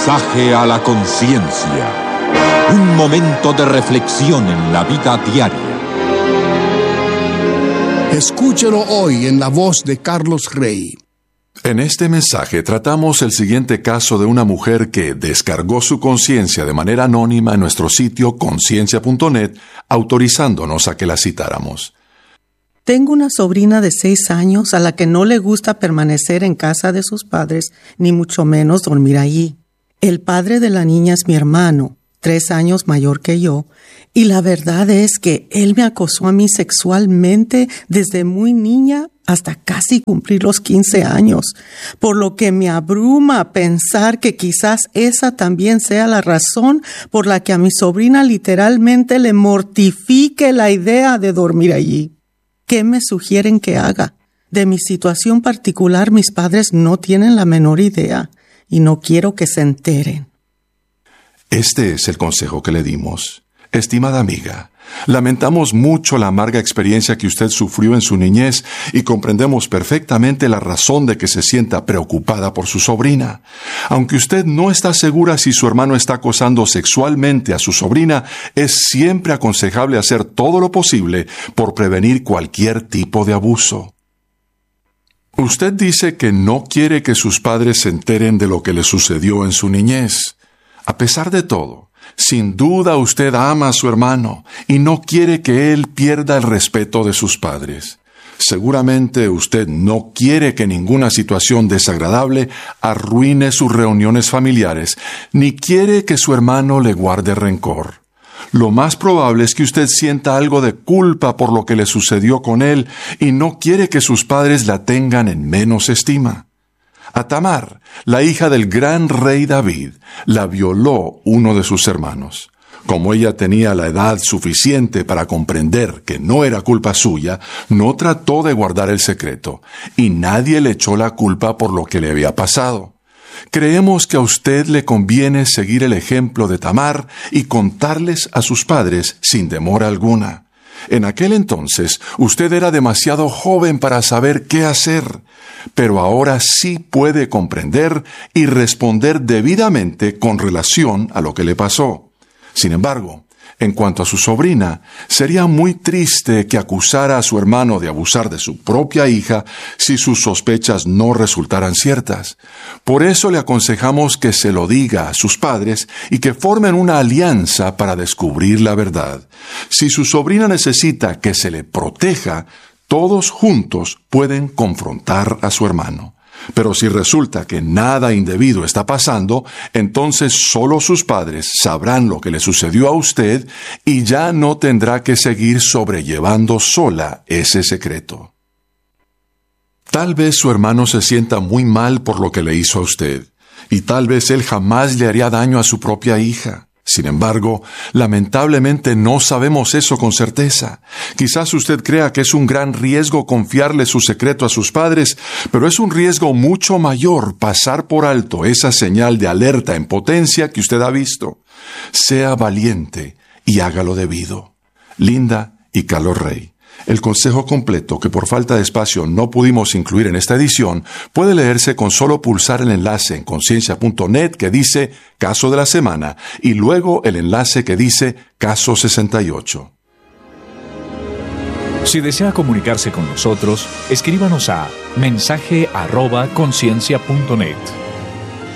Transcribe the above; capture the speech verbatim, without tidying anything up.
Mensaje a la conciencia. Un momento de reflexión en la vida diaria. Escúchelo hoy en la voz de Carlos Rey. En este mensaje tratamos el siguiente caso de una mujer que descargó su conciencia de manera anónima en nuestro sitio conciencia punto net, autorizándonos a que la citáramos. Tengo una sobrina de seis años a la que no le gusta permanecer en casa de sus padres, ni mucho menos dormir allí. El padre de la niña es mi hermano, tres años mayor que yo, y la verdad es que él me acosó a mí sexualmente desde muy niña hasta casi cumplir los quince años, por lo que me abruma pensar que quizás esa también sea la razón por la que a mi sobrina literalmente le mortifique la idea de dormir allí. ¿Qué me sugieren que haga? De mi situación particular, mis padres no tienen la menor idea y no quiero que se enteren. Este es el consejo que le dimos. Estimada amiga, lamentamos mucho la amarga experiencia que usted sufrió en su niñez y comprendemos perfectamente la razón de que se sienta preocupada por su sobrina. Aunque usted no está segura si su hermano está acosando sexualmente a su sobrina, es siempre aconsejable hacer todo lo posible por prevenir cualquier tipo de abuso. Usted dice que no quiere que sus padres se enteren de lo que le sucedió en su niñez. A pesar de todo, sin duda usted ama a su hermano y no quiere que él pierda el respeto de sus padres. Seguramente usted no quiere que ninguna situación desagradable arruine sus reuniones familiares, ni quiere que su hermano le guarde rencor. Lo más probable es que usted sienta algo de culpa por lo que le sucedió con él y no quiere que sus padres la tengan en menos estima. A Tamar, la hija del gran rey David, la violó uno de sus hermanos. Como ella tenía la edad suficiente para comprender que no era culpa suya, no trató de guardar el secreto, y nadie le echó la culpa por lo que le había pasado. Creemos que a usted le conviene seguir el ejemplo de Tamar y contarles a sus padres sin demora alguna. En aquel entonces, usted era demasiado joven para saber qué hacer, pero ahora sí puede comprender y responder debidamente con relación a lo que le pasó. Sin embargo, en cuanto a su sobrina, sería muy triste que acusara a su hermano de abusar de su propia hija si sus sospechas no resultaran ciertas. Por eso le aconsejamos que se lo diga a sus padres y que formen una alianza para descubrir la verdad. Si su sobrina necesita que se le proteja, todos juntos pueden confrontar a su hermano. Pero si resulta que nada indebido está pasando, entonces solo sus padres sabrán lo que le sucedió a usted y ya no tendrá que seguir sobrellevando sola ese secreto. Tal vez su hermano se sienta muy mal por lo que le hizo a usted, y tal vez él jamás le haría daño a su propia hija. Sin embargo, lamentablemente no sabemos eso con certeza. Quizás usted crea que es un gran riesgo confiarle su secreto a sus padres, pero es un riesgo mucho mayor pasar por alto esa señal de alerta en potencia que usted ha visto. Sea valiente y hágalo debido. Linda y Carlos Rey. El consejo completo, que por falta de espacio no pudimos incluir en esta edición, puede leerse con solo pulsar el enlace en conciencia punto net que dice Caso de la Semana y luego el enlace que dice Caso sesenta y ocho. Si desea comunicarse con nosotros, escríbanos a mensaje arroba conciencia punto net.